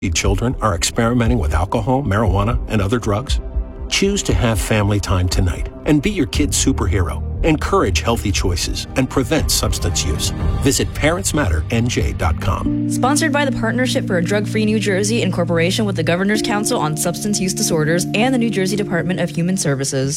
children are experimenting with alcohol, marijuana, and other drugs? Choose to have family time tonight and be your kid's superhero. Encourage healthy choices and prevent substance use. Visit parentsmatternj.com. Sponsored by the Partnership for a Drug-Free New Jersey in cooperation with the Governor's Council on Substance Use Disorders and the New Jersey Department of Human Services.